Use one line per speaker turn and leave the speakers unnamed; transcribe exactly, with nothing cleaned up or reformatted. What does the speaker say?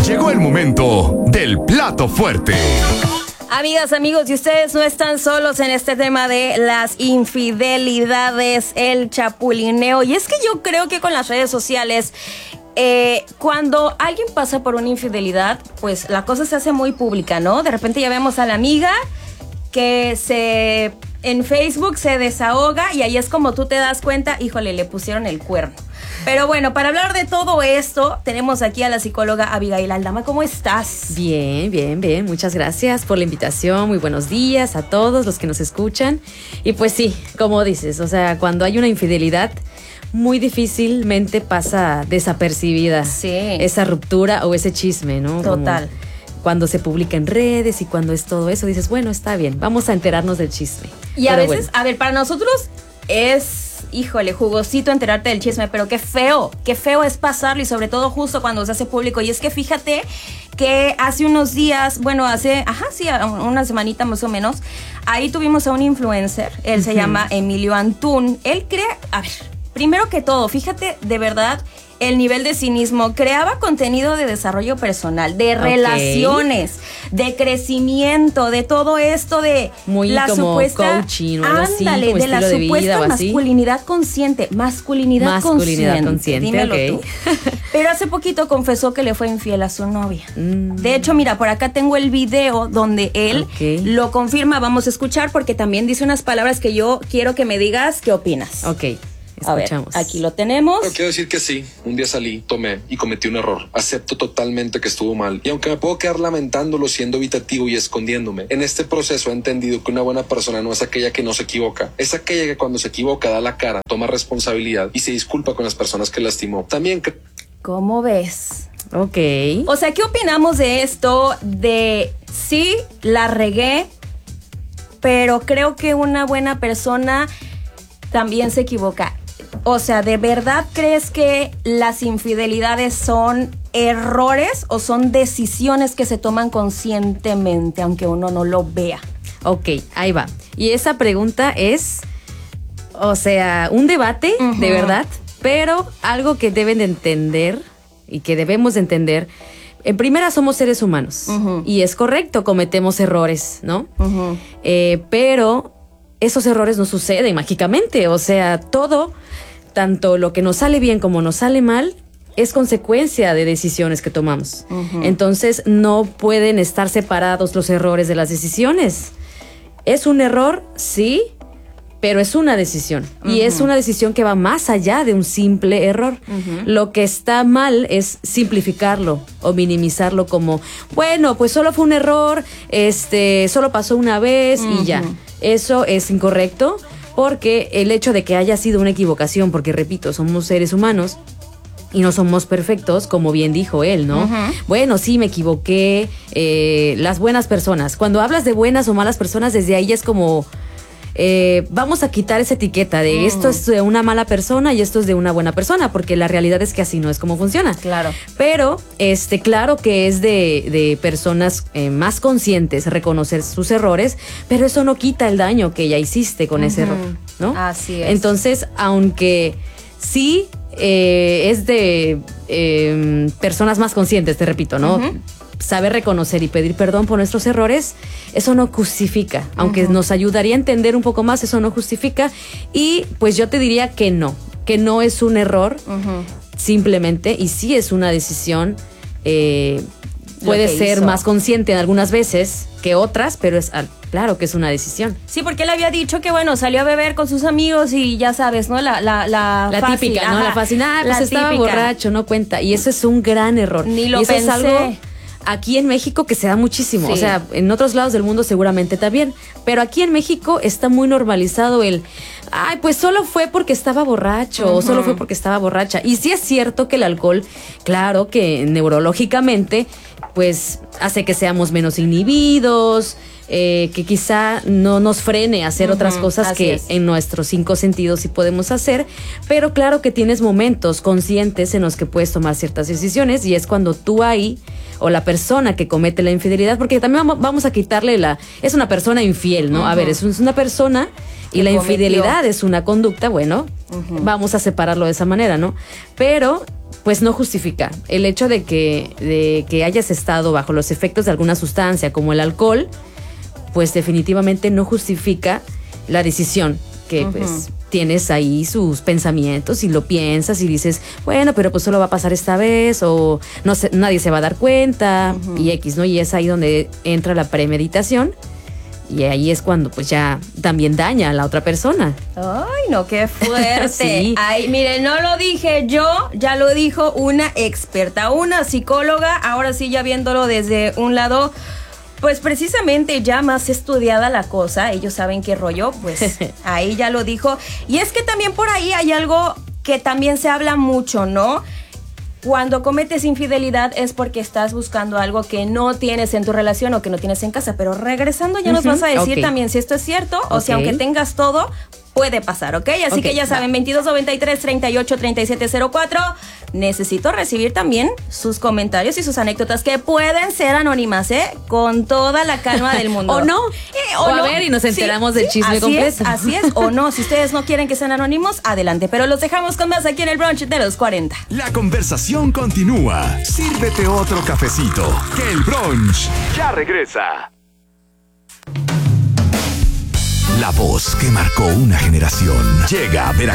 Llegó el momento del plato fuerte.
Amigas, amigos, y ustedes no están solos en este tema de las infidelidades, el chapulineo. Y es que yo creo que con las redes sociales, eh, cuando alguien pasa por una infidelidad, pues la cosa se hace muy pública, ¿no? De repente ya vemos a la amiga que se en Facebook se desahoga y ahí es como tú te das cuenta, híjole, le pusieron el cuerno. Pero bueno, para hablar de todo esto, tenemos aquí a la psicóloga Abigail Aldama. ¿Cómo estás?
Bien, bien, bien. Muchas gracias por la invitación. Muy buenos días a todos los que nos escuchan. Y pues sí, como dices, o sea, cuando hay una infidelidad, muy difícilmente pasa desapercibida
sí.
esa ruptura o ese chisme, ¿no?
Total.
Como cuando se publica en redes y cuando es todo eso, dices, bueno, está bien, vamos a enterarnos del chisme.
Y a
pero
veces,
bueno.
a ver, para nosotros es, híjole, jugosito enterarte del chisme, pero qué feo, qué feo es pasarlo y sobre todo justo cuando se hace público. Y es que fíjate que hace unos días, bueno, hace, ajá, sí, una semanita más o menos, ahí tuvimos a un influencer, él se uh-huh. llama Emilio Antún. Él crea, a ver, primero que todo, fíjate de verdad el nivel de cinismo. Creaba contenido de desarrollo personal, de okay. relaciones, de crecimiento, de todo esto de
muy
la
como
supuesta
coaching o algo así,
ándale,
como
de la
de
supuesta
vida,
masculinidad consciente, masculinidad,
masculinidad
consciente,
consciente,
dímelo
okay.
tú. Pero hace poquito confesó que le fue infiel a su novia. Mm. De hecho, mira, por acá tengo el video donde él okay. lo confirma. Vamos a escuchar porque también dice unas palabras que yo quiero que me digas qué opinas.
Ok.
Escuchamos. A ver, aquí lo tenemos.
Pero quiero decir que sí, un día salí, tomé y cometí un error. Acepto totalmente que estuvo mal. Y aunque me puedo quedar lamentándolo, siendo evitativo y escondiéndome, en este proceso he entendido que una buena persona no es aquella que no se equivoca. Es aquella que cuando se equivoca da la cara, toma responsabilidad y se disculpa con las personas que lastimó. También que...
¿Cómo ves?
Ok.
O sea, ¿qué opinamos de esto? De sí, la regué, pero creo que una buena persona también se equivoca. O sea, ¿de verdad crees que las infidelidades son errores o son decisiones que se toman conscientemente, aunque uno no lo vea?
Ok, ahí va. Y esa pregunta es, o sea, un debate, uh-huh. de verdad, pero algo que deben de entender y que debemos de entender. En primera, somos seres humanos. Uh-huh. Y es correcto, cometemos errores, ¿no? Uh-huh. Eh, pero esos errores no suceden mágicamente. O sea, todo, tanto lo que nos sale bien como nos sale mal, es consecuencia de decisiones que tomamos. Uh-huh. Entonces, no pueden estar separados los errores de las decisiones. ¿Es un error? Sí, pero es una decisión. Uh-huh. Y es una decisión que va más allá de un simple error. Uh-huh. Lo que está mal es simplificarlo o minimizarlo como, bueno, pues solo fue un error, este, solo pasó una vez uh-huh. y ya. Eso es incorrecto, porque el hecho de que haya sido una equivocación, porque repito, somos seres humanos y no somos perfectos, como bien dijo él, ¿no? Uh-huh. Bueno, sí, me equivoqué. Eh, las buenas personas. Cuando hablas de buenas o malas personas, desde ahí es como... Eh, vamos a quitar esa etiqueta de mm. esto es de una mala persona y esto es de una buena persona, porque la realidad es que así no es como funciona.
Claro.
Pero, este, claro que es de, de personas eh, más conscientes reconocer sus errores, pero eso no quita el daño que ya hiciste con uh-huh. ese error, ¿no?
Así es.
Entonces, aunque sí eh, es de eh, personas más conscientes, te repito, ¿no? Uh-huh. Saber reconocer y pedir perdón por nuestros errores, eso no justifica. Aunque uh-huh. nos ayudaría a entender un poco más, eso no justifica. Y pues yo te diría que no, que no es un error, uh-huh. simplemente, y sí es una decisión, eh, puede ser hizo. más consciente en algunas veces que otras, pero es claro que es una decisión.
Sí, porque él había dicho que, bueno, salió a beber con sus amigos y ya sabes, ¿no? La, la, la,
la
fácil,
típica,
ajá.
¿no? La fácil, ah, pues
la
estaba
típica.
borracho, no cuenta. Y eso es un gran error.
Ni lo
y eso
pensé.
Es algo aquí en México que se da muchísimo, sí. O sea, en otros lados del mundo seguramente también, pero aquí en México está muy normalizado el, ay, pues solo fue porque estaba borracho, uh-huh. o solo fue porque estaba borracha. Y sí es cierto que el alcohol, claro que neurológicamente, pues hace que seamos menos inhibidos, eh, que quizá no nos frene a hacer uh-huh. otras cosas
Así
que
es.
En nuestros cinco sentidos sí podemos hacer, pero claro que tienes momentos conscientes en los que puedes tomar ciertas decisiones, y es cuando tú ahí, o la persona que comete la infidelidad, porque también vamos a quitarle la... Es una persona infiel, ¿no? Uh-huh. A ver, es una persona y la infidelidad cometió. Es una conducta, bueno, uh-huh. vamos a separarlo de esa manera, ¿no? Pero pues no justifica. El hecho de que, de que hayas estado bajo los efectos de alguna sustancia como el alcohol, pues definitivamente no justifica la decisión que uh-huh. pues tienes ahí, sus pensamientos, y lo piensas y dices, bueno, pero pues solo va a pasar esta vez, o no sé, nadie se va a dar cuenta, uh-huh. y X, ¿no? Y es ahí donde entra la premeditación. Y ahí es cuando pues ya también daña a la otra persona.
Ay, no, qué fuerte.
Sí.
Ay, mire, no lo dije yo, ya lo dijo una experta, una psicóloga, ahora sí ya viéndolo desde un lado, pues precisamente ya más estudiada la cosa, ellos saben qué rollo, pues ahí ya lo dijo. Y es que también por ahí hay algo que también se habla mucho, ¿no? Cuando cometes infidelidad es porque estás buscando algo que no tienes en tu relación o que no tienes en casa. Pero regresando ya uh-huh. nos vas a decir okay. también si esto es cierto okay. o si aunque tengas todo, puede pasar, ¿ok? Así okay, que ya saben, veintidós noventa y tres, treinta y ocho, treinta y siete cero cuatro. Necesito recibir también sus comentarios y sus anécdotas que pueden ser anónimas, ¿eh? Con toda la calma del mundo.
O no.
Eh,
o, o no. A ver, y nos enteramos sí, del chisme
así
completo.
Es, así es, o no. Si ustedes no quieren que sean anónimos, adelante. Pero los dejamos con más aquí en el brunch de los cuarenta.
La conversación continúa. Sírvete otro cafecito, que el brunch ya regresa. La voz que marcó una generación llega a Veracruz.